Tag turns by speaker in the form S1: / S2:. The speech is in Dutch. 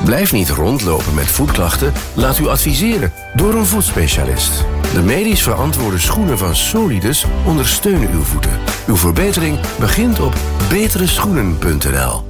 S1: Blijf niet rondlopen met voetklachten. Laat u adviseren door een voetspecialist. De medisch verantwoorde schoenen van Solidus ondersteunen uw voeten. Uw verbetering begint op betereschoenen.nl.